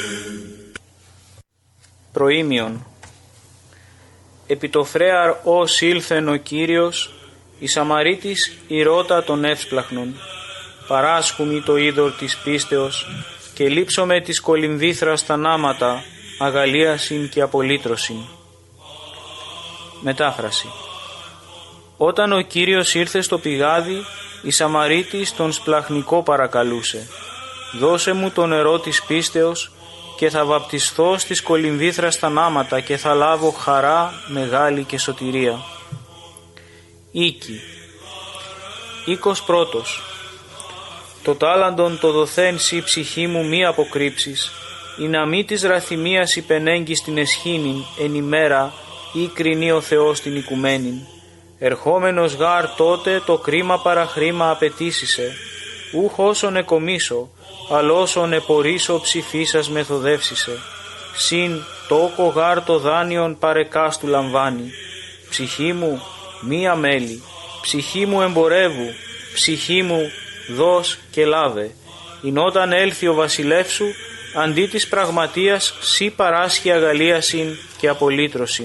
Προήμιον. Επί το φρέαρ ως ήλθεν ο Κύριος, η Σαμαρίτης ηρώτα των εύσπλαχνων, παράσχουμι το είδωρ της πίστεως και λείψομαι της κολυμβήθρας τα νάματα, αγαλίασιν και απολύτρωσιν. Μετάφραση. Όταν ο Κύριος ήρθε στο πηγάδι, η Σαμαρίτης τον σπλαχνικό παρακαλούσε, «Δώσε μου το νερό της πίστεως και θα βαπτισθώ στις κολυμβήθρας τα νάματα και θα λάβω χαρά μεγάλη και σωτηρία». Οίκη. Οίκος πρώτος. Το τάλαντον το δοθέν σοι ψυχή μου μη αποκρύψεις, ή να μη της ραθυμίας υπενέγγεις την εσχήνην εν ημέρα ή κρινεί ο Θεός την οικουμένην. Ερχόμενος γάρ τότε το κρίμα παραχρήμα απαιτήσισε, ούχ όσον εκομίσω, αλλά όσον επορίσω ψηφίσας μεθοδεύσισε. Συν τόκο γάρ το δάνειον παρεκάστου λαμβάνει. Ψυχή μου μία μέλη, ψυχή μου εμπορεύου, ψυχή μου δώσ και λάβε. Ειν όταν έλθει ο βασιλεύς σου, αντί της πραγματείας σύ παράσχει αγαλίασιν και απολύτρωσιν.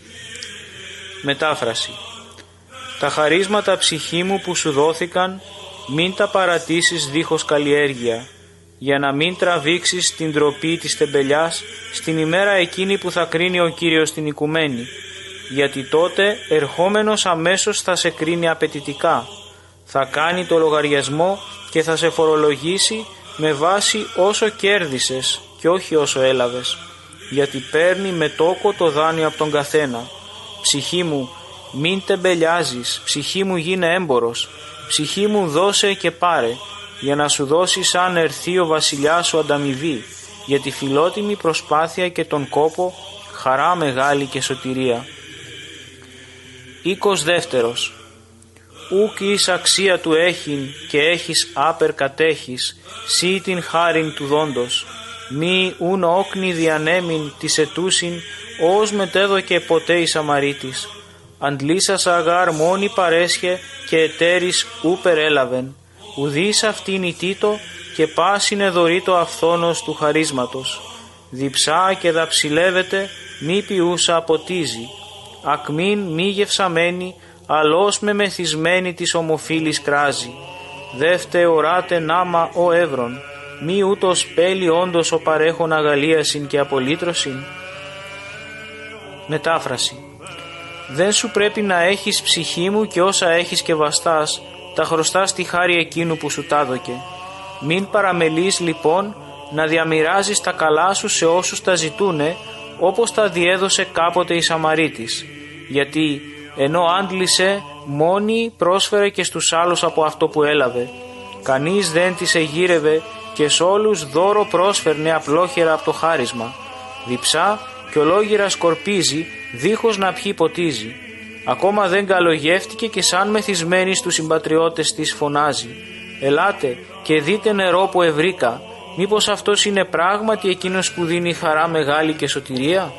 Μετάφραση. Τα χαρίσματα ψυχή μου που σου δόθηκαν, μην τα παρατήσεις δίχως καλλιέργεια, για να μην τραβήξεις την ντροπή της τεμπελιάς στην ημέρα εκείνη που θα κρίνει ο Κύριος την οικουμένη, γιατί τότε ερχόμενος αμέσως θα σε κρίνει απαιτητικά, θα κάνει το λογαριασμό και θα σε φορολογήσει με βάση όσο κέρδισες και όχι όσο έλαβες, γιατί παίρνει με τόκο το δάνειο από τον καθένα. Ψυχή μου, μην τεμπελιάζεις, ψυχή μου γίνε έμπορος, ψυχή μου δώσε και πάρε, για να σου δώσει σαν ερθεί ο βασιλιάς σου ανταμοιβή, για τη φιλότιμη προσπάθεια και τον κόπο, χαρά μεγάλη και σωτηρία. Οίκος δεύτερος. Ούκ εις αξία του έχειν και έχεις άπερ κατέχεις, σύ την χάριν του δόντος, μη ούν όκνη διανέμειν της ετούσιν, ως μετέδωκε ποτέ η Σαμαρίτης. Αντλήσας αγάρ μόνη παρέσχε και ετέρης ούπερ έλαβεν, ουδείς αυτήν ητήτω και πάσινε δωρήτω αυθόνος του χαρίσματος. Διψά και δαψιλεύεται, μη ποιούσα αποτίζει, ακμήν μη γευσαμένη, αλώς με μεθυσμένη της ομοφύλης κράζει. Δεύτε οράτε νάμα ο εύρον, μη ούτως πέλει όντως ο παρέχον αγαλίασιν και απολύτρωσιν. Μετάφραση. Δεν σου πρέπει να έχεις ψυχή μου και όσα έχεις και βαστάς, τα χρωστάς στη χάρη εκείνου που σου τάδοκε. Μην παραμελείς λοιπόν να διαμοιράζεις τα καλά σου σε όσους τα ζητούνε, όπως τα διέδωσε κάποτε η Σαμαρίτης, γιατί ενώ άντλησε μόνη πρόσφερε και στους άλλους από αυτό που έλαβε. Κανείς δεν της εγύρευε και σ' όλους δώρο πρόσφερνε απλόχερα από το χάρισμα. Διψά και ολόγυρα σκορπίζει, δίχως να πιει ποτίζει. Ακόμα δεν καλογεύτηκε και σαν μεθυσμένη στους συμπατριώτες της φωνάζει, «Ελάτε και δείτε νερό που ευρήκα, μήπως αυτός είναι πράγματι εκείνος που δίνει χαρά μεγάλη και σωτηρία».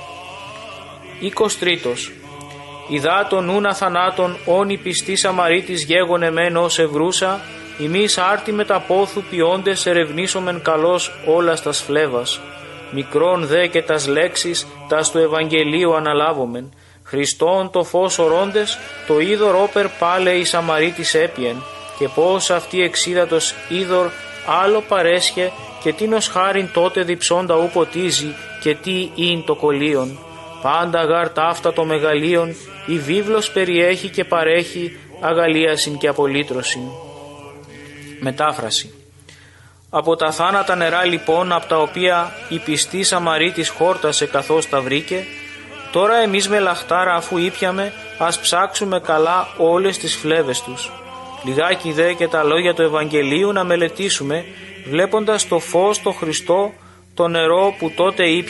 23. Ιδά τον ούνα θανάτων όνοι πιστή Σαμαρίτης γέγονε μεν ως ευρούσα, ημείς άρτη με τα πόθου ποιόντες ερευνήσομεν καλώς όλας τας φλέβας. Μικρόν δε και τας λέξεις τας του Ευαγγελίου αναλάβομεν. Χριστόν το φως ορώντες, το είδωρ όπερ πάλε η Σαμαρίτης έπιεν, και πως αυτή εξίδατος είδωρ άλλο παρέσχε, και τίνος χάριν τότε διψώντα ου ποτίζει, και τι ειν το κολλίον. Πάντα γάρ ταύτα το μεγαλείον, η βίβλος περιέχει και παρέχει αγαλίασιν και απολύτρωσιν. Μετάφραση. Από τα θάνατα νερά λοιπόν, από τα οποία η πιστή Σαμαρίτης χόρτασε καθώς τα βρήκε, τώρα εμείς με λαχτάρα αφού ήπιαμε, ας ψάξουμε καλά όλες τις φλέβες τους. Λιγάκι δε και τα λόγια του Ευαγγελίου να μελετήσουμε, βλέποντας το φως το Χριστό, το νερό που τότε ήπια